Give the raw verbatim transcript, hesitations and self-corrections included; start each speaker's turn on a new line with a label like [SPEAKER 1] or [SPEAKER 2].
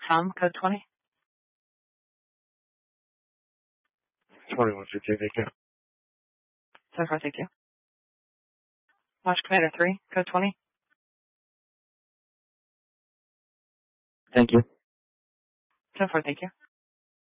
[SPEAKER 1] Tom, code twenty.
[SPEAKER 2] twenty-one fifty, thank you.
[SPEAKER 1] So far, thank you. Launch Commander three, code twenty.
[SPEAKER 3] Thank you.
[SPEAKER 1] So far, thank you.